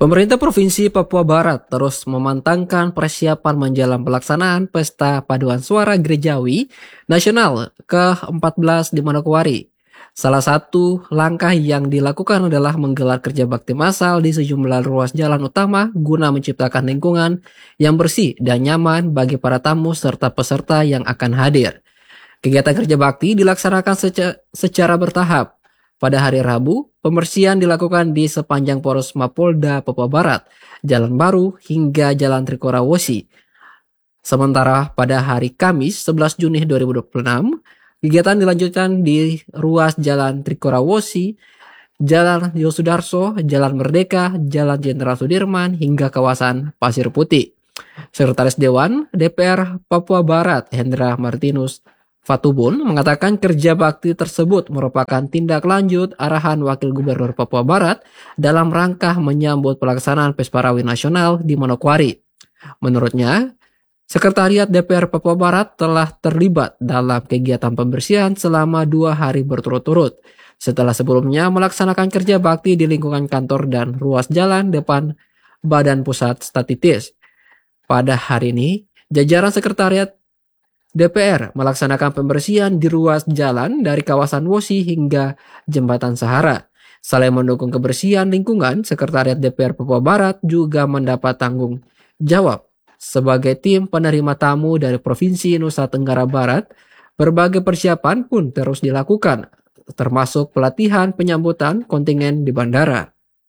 Pemerintah Provinsi Papua Barat terus memantangkan persiapan menjelang pelaksanaan Pesta Paduan Suara Gerejawi Nasional ke-14 di Manokwari. Salah satu langkah yang dilakukan adalah menggelar kerja bakti massal di sejumlah ruas jalan utama guna menciptakan lingkungan yang bersih dan nyaman bagi para tamu serta peserta yang akan hadir. Kegiatan kerja bakti dilaksanakan secara bertahap. Pada hari Rabu, pembersihan dilakukan di sepanjang poros Mapolda Papua Barat, Jalan Baru hingga Jalan Trikorawosi. Sementara pada hari Kamis 11 Juni 2026, kegiatan dilanjutkan di ruas Jalan Trikorawosi, Jalan Yosudarso, Jalan Merdeka, Jalan Jenderal Sudirman hingga kawasan Pasir Putih. Sekretaris Dewan DPR Papua Barat Hendra Martinus Fatubun mengatakan kerja bakti tersebut merupakan tindak lanjut arahan Wakil Gubernur Papua Barat dalam rangka menyambut pelaksanaan Pesparawi Nasional di Manokwari. Menurutnya, Sekretariat DPR Papua Barat telah terlibat dalam kegiatan pembersihan selama 2 hari berturut-turut, setelah sebelumnya melaksanakan kerja bakti di lingkungan kantor dan ruas jalan depan Badan Pusat Statistik. Pada hari ini, jajaran Sekretariat DPR melaksanakan pembersihan di ruas jalan dari kawasan Wosi hingga Jembatan Sahara. Selain mendukung kebersihan lingkungan, Sekretariat DPR Papua Barat juga mendapat tanggung jawab sebagai tim penerima tamu dari Provinsi Nusa Tenggara Barat. Berbagai persiapan pun terus dilakukan, termasuk pelatihan penyambutan kontingen di bandara.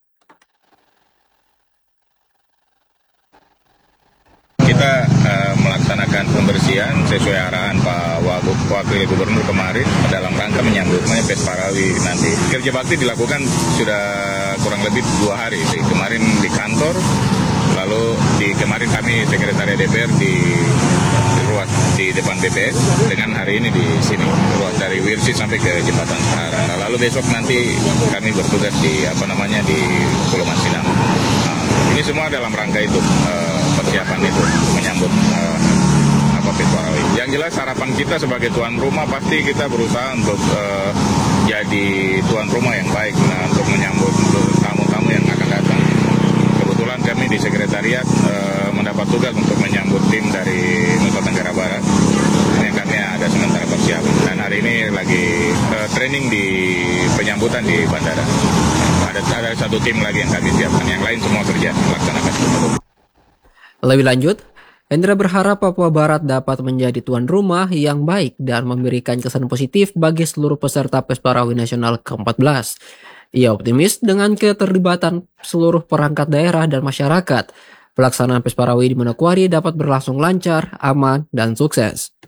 Kita melaksanakan pembersihan sesuai arahan Pak Wakil Gubernur kemarin dalam rangka menyambutnya Pesparawi nanti. Kerja bakti dilakukan sudah kurang lebih 2 hari. Kemarin di kantor, lalu kemarin kami Sekretariat DPR di ruas di depan BPS, dengan hari ini di sini ruas dari Wirsi sampai ke Jembatan Sahara. Lalu besok nanti kami bertugas di di Pulau Masinang. Ini semua dalam rangka itu, persiapan itu menyambut Pesparawi. Yang jelas harapan kita sebagai tuan rumah pasti kita berusaha untuk jadi tuan rumah yang baik, untuk menyambut tamu-tamu yang akan datang. Kebetulan kami di Sekretariat mendapat tugas untuk menyambut tim dari Nusa Tenggara Barat. Yang kami ada sementara persiapan. Dan hari ini lagi training di penyambutan di bandara. Ada satu tim lagi yang kami siapkan, yang lain semua kerja melaksanakan. Lebih lanjut, Hendra berharap Papua Barat dapat menjadi tuan rumah yang baik dan memberikan kesan positif bagi seluruh peserta Pesparawi Nasional ke-14. Ia optimis dengan keterlibatan seluruh perangkat daerah dan masyarakat, pelaksanaan Pesparawi di Manokwari dapat berlangsung lancar, aman, dan sukses.